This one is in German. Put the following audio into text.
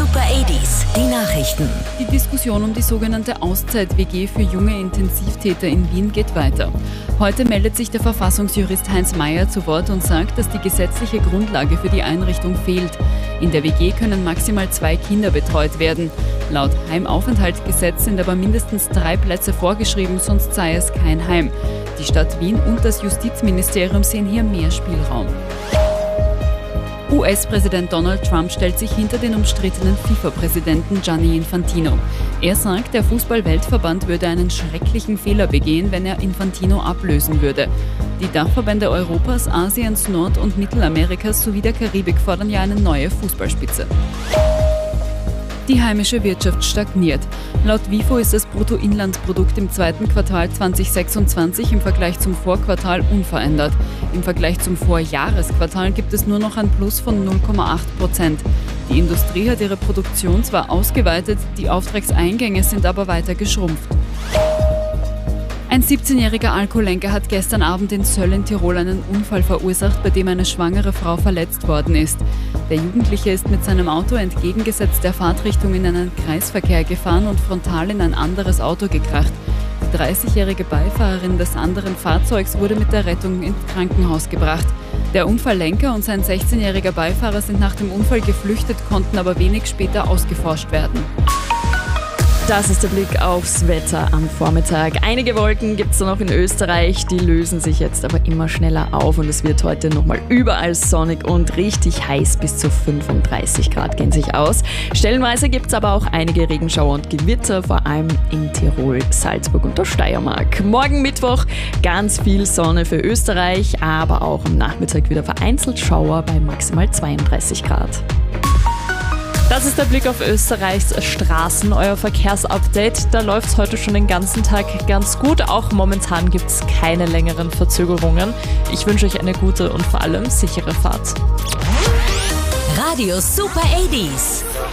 Super 80s, die Nachrichten. Die Diskussion um die sogenannte Auszeit-WG für junge Intensivtäter in Wien geht weiter. Heute meldet sich der Verfassungsjurist Heinz Mayer zu Wort und sagt, dass die gesetzliche Grundlage für die Einrichtung fehlt. In der WG können maximal 2 Kinder betreut werden. Laut Heimaufenthaltsgesetz sind aber mindestens 3 Plätze vorgeschrieben, sonst sei es kein Heim. Die Stadt Wien und das Justizministerium sehen hier mehr Spielraum. US-Präsident Donald Trump stellt sich hinter den umstrittenen FIFA-Präsidenten Gianni Infantino. Er sagt, der Fußball-Weltverband würde einen schrecklichen Fehler begehen, wenn er Infantino ablösen würde. Die Dachverbände Europas, Asiens, Nord- und Mittelamerikas sowie der Karibik fordern ja eine neue Fußballspitze. Die heimische Wirtschaft stagniert. Laut WIFO ist das Bruttoinlandsprodukt im zweiten Quartal 2026 im Vergleich zum Vorquartal unverändert. Im Vergleich zum Vorjahresquartal gibt es nur noch ein Plus von 0,8%. Die Industrie hat ihre Produktion zwar ausgeweitet, die Auftragseingänge sind aber weiter geschrumpft. Ein 17-jähriger Alkoholenker hat gestern Abend in Söll in Tirol einen Unfall verursacht, bei dem eine schwangere Frau verletzt worden ist. Der Jugendliche ist mit seinem Auto entgegengesetzt der Fahrtrichtung in einen Kreisverkehr gefahren und frontal in ein anderes Auto gekracht. Die 30-jährige Beifahrerin des anderen Fahrzeugs wurde mit der Rettung ins Krankenhaus gebracht. Der Unfalllenker und sein 16-jähriger Beifahrer sind nach dem Unfall geflüchtet, konnten aber wenig später ausgeforscht werden. Das ist der Blick aufs Wetter am Vormittag. Einige Wolken gibt es noch in Österreich, die lösen sich jetzt aber immer schneller auf und es wird heute nochmal überall sonnig und richtig heiß, bis zu 35 Grad gehen sich aus. Stellenweise gibt es aber auch einige Regenschauer und Gewitter, vor allem in Tirol, Salzburg und der Steiermark. Morgen Mittwoch ganz viel Sonne für Österreich, aber auch am Nachmittag wieder vereinzelt Schauer bei maximal 32 Grad. Das ist der Blick auf Österreichs Straßen, euer Verkehrsupdate. Da läuft es heute schon den ganzen Tag ganz gut. Auch momentan gibt es keine längeren Verzögerungen. Ich wünsche euch eine gute und vor allem sichere Fahrt. Radio Super 80s.